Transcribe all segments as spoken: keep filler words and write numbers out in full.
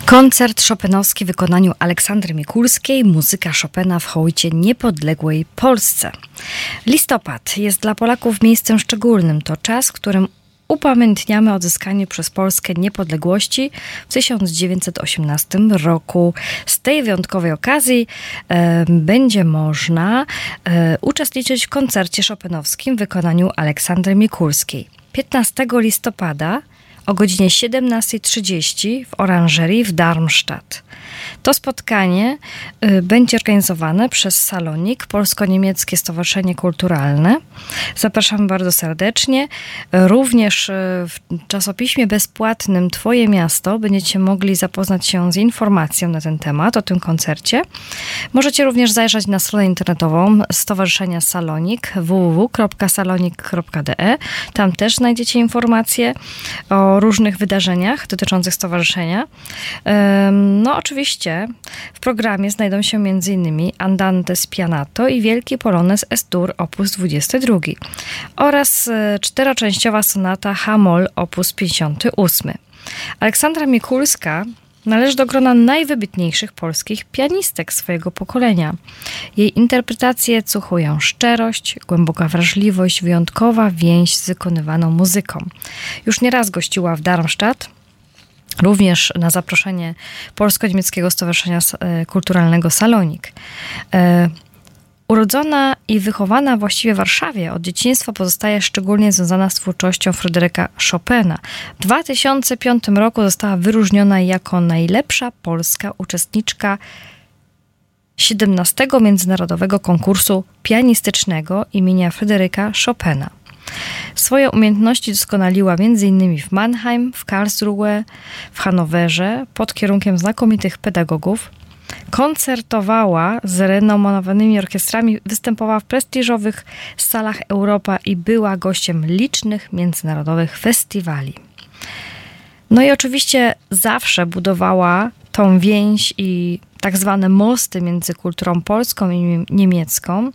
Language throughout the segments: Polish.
Koncert chopinowski w wykonaniu Aleksandry Mikulskiej, muzyka Chopina w hołdzie niepodległej Polsce. Listopad jest dla Polaków miejscem szczególnym. To czas, w którym upamiętniamy odzyskanie przez Polskę niepodległości w tysiąc dziewięćset osiemnastym roku. Z tej wyjątkowej okazji e, będzie można e, uczestniczyć w koncercie chopinowskim w wykonaniu Aleksandry Mikulskiej. piętnastego listopada o godzinie siedemnasta trzydzieści w Oranżerii w Darmstadt. To spotkanie y, będzie organizowane przez Salonik, Polsko-Niemieckie Stowarzyszenie Kulturalne. Zapraszam bardzo serdecznie. Również y, w czasopiśmie bezpłatnym Twoje Miasto będziecie mogli zapoznać się z informacją na ten temat, o tym koncercie. Możecie również zajrzeć na stronę internetową Stowarzyszenia Salonik w w w kropka salonik kropka d e. Tam też znajdziecie informacje o różnych wydarzeniach dotyczących stowarzyszenia. No oczywiście w programie znajdą się m.in. Andante Spianato i Wielki Polonez S-dur op. dwudziesty drugi oraz czteroczęściowa sonata H-moll op. pięćdziesiąty ósmy. Aleksandra Mikulska należy do grona najwybitniejszych polskich pianistek swojego pokolenia. Jej interpretacje cechują szczerość, głęboka wrażliwość, wyjątkowa więź z wykonywaną muzyką. Już nieraz gościła w Darmstadt, również na zaproszenie Polsko-Niemieckiego Stowarzyszenia Kulturalnego Salonik. Urodzona i wychowana właściwie w Warszawie, od dzieciństwa pozostaje szczególnie związana z twórczością Fryderyka Chopina. W dwa tysiące piątym roku została wyróżniona jako najlepsza polska uczestniczka siedemnastego Międzynarodowego Konkursu Pianistycznego imienia Fryderyka Chopina. Swoje umiejętności doskonaliła m.in. w Mannheim, w Karlsruhe, w Hanowerze pod kierunkiem znakomitych pedagogów. Koncertowała z renomowanymi orkiestrami, występowała w prestiżowych salach Europa i była gościem licznych międzynarodowych festiwali. No i oczywiście zawsze budowała tą więź i tak zwane mosty między kulturą polską i niemiecką.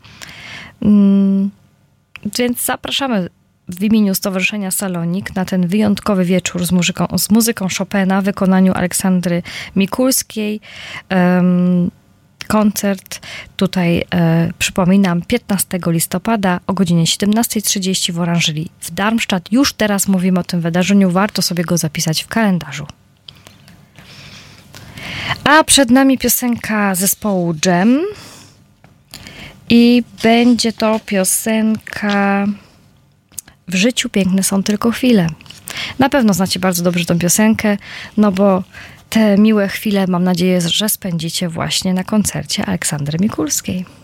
Więc zapraszamy w imieniu Stowarzyszenia Salonik na ten wyjątkowy wieczór z muzyką, z muzyką Chopina w wykonaniu Aleksandry Mikulskiej. Um, koncert tutaj, e, przypominam, piętnastego listopada o godzinie siedemnasta trzydzieści w Oranżerii w Darmstadt. Już teraz mówimy o tym wydarzeniu, warto sobie go zapisać w kalendarzu. A przed nami piosenka zespołu Dżem i będzie to piosenka W życiu piękne są tylko chwile. Na pewno znacie bardzo dobrze tę piosenkę, no bo te miłe chwile mam nadzieję, że spędzicie właśnie na koncercie Aleksandry Mikulskiej.